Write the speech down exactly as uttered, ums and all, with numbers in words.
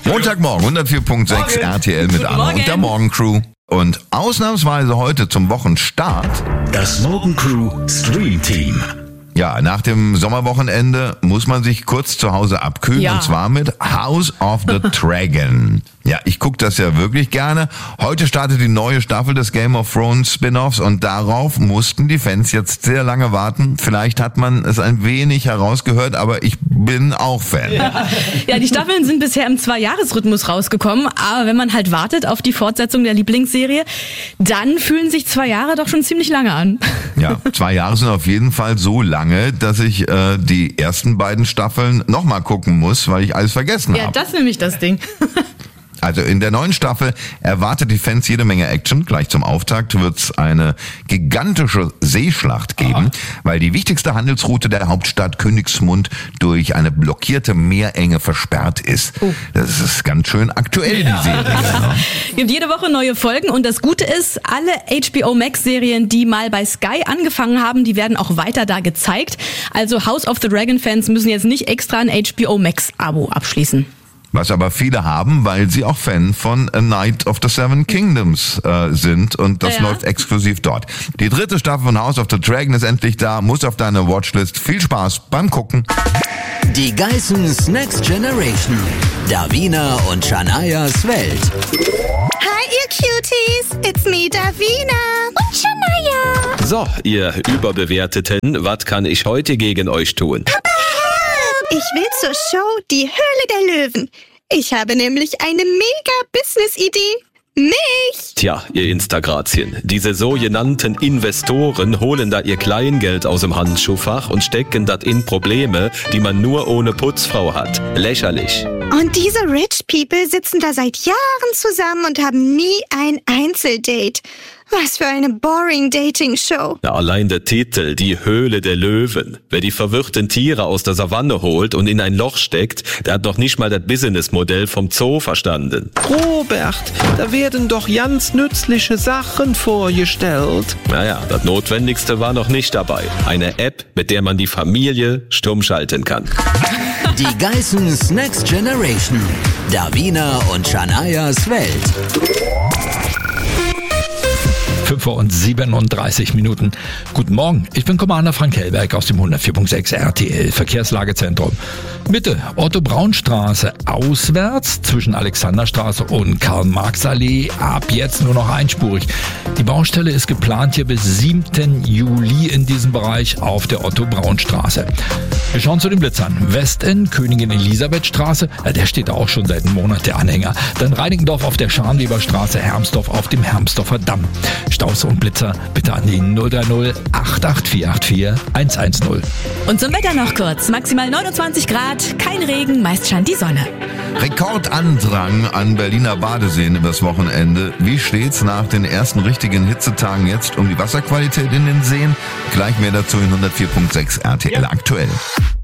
Montagmorgen, hundertvier Komma sechs R T L mit Guten Anna Morgen. und der Morgencrew. Und ausnahmsweise heute zum Wochenstart. Das Morgencrew Stream Team. Ja, nach dem Sommerwochenende muss man sich kurz zu Hause abkühlen, Ja. und zwar mit House of the Dragon. Ja, ich gucke das ja wirklich gerne. Heute startet die neue Staffel des Game of Thrones Spin-offs und darauf mussten die Fans jetzt sehr lange warten. Vielleicht hat man es ein wenig herausgehört, aber ich bin auch Fan. Ja, die Staffeln sind bisher im Zwei-Jahres-Rhythmus rausgekommen, aber wenn man halt wartet auf die Fortsetzung der Lieblingsserie, dann fühlen sich zwei Jahre doch schon ziemlich lange an. Ja, zwei Jahre sind auf jeden Fall so lange, dass ich äh, die ersten beiden Staffeln nochmal gucken muss, weil ich alles vergessen Ja, habe. das ist nämlich das Ding. Also in der neuen Staffel erwartet die Fans jede Menge Action. Gleich zum Auftakt wird's eine gigantische Seeschlacht geben, weil die wichtigste Handelsroute der Hauptstadt Königsmund durch eine blockierte Meerenge versperrt ist. Oh. Das ist ganz schön aktuell, die Serie. Ne? Gibt jede Woche neue Folgen und das Gute ist, alle H B O Max Serien, die mal bei Sky angefangen haben, die werden auch weiter da gezeigt. Also House of the Dragon Fans müssen jetzt nicht extra ein H B O Max Abo abschließen. Was aber viele haben, weil sie auch Fan von A Night of the Seven Kingdoms äh, sind und das Ja, ja. läuft exklusiv dort. Die dritte Staffel von House of the Dragon ist endlich da, muss auf deine Watchlist. Viel Spaß beim Gucken. Die Geissens Next Generation. Davina und Shanayas Welt. Hi, ihr Cuties. It's me, Davina. Und Shanaya. So, ihr Überbewerteten, was kann ich heute gegen euch tun? Ich will zur Show Die Höhle der Löwen. Ich habe nämlich eine mega Business-Idee. Mich! Tja, ihr Instagrazien, diese sogenannten Investoren holen da ihr Kleingeld aus dem Handschuhfach und stecken das in Probleme, die man nur ohne Putzfrau hat. Lächerlich. Und diese Rich People sitzen da seit Jahren zusammen und haben nie ein Einzeldate. Was für eine boring Dating-Show. Na, allein der Titel, die Höhle der Löwen. Wer die verwirrten Tiere aus der Savanne holt und in ein Loch steckt, der hat noch nicht mal das Businessmodell vom Zoo verstanden. Robert, da werden doch ganz nützliche Sachen vorgestellt. Naja, das Notwendigste war noch nicht dabei. Eine App, mit der man die Familie stumm schalten kann. Die Geissens Next Generation. Davina und Shanayas Welt. fünf Uhr und siebenunddreißig Minuten. Guten Morgen, ich bin Commander Frank Hellberg aus dem hundertvier Komma sechs R T L Verkehrslagezentrum. Mitte Otto-Braun-Straße auswärts zwischen Alexanderstraße und Karl-Marx-Allee ab jetzt nur noch einspurig. Die Baustelle ist geplant hier bis siebten Juli in diesem Bereich auf der Otto-Braun-Straße. Wir schauen zu den Blitzern. Westend, Königin Elisabeth-Straße, ja, der steht da auch schon seit einem Monat, der Anhänger. Dann Reinickendorf auf der Scharnweberstraße, Hermsdorf auf dem Hermsdorfer Damm. Staus und Blitzer bitte an die null drei null acht acht vier acht vier eins eins null. Und zum Wetter noch kurz. Maximal neunundzwanzig Grad, kein Regen, meist scheint die Sonne. Rekordandrang an Berliner Badeseen übers Wochenende. Wie steht's nach den ersten richtigen Hitzetagen jetzt um die Wasserqualität in den Seen? Gleich mehr dazu in hundertvier Komma sechs R T L aktuell.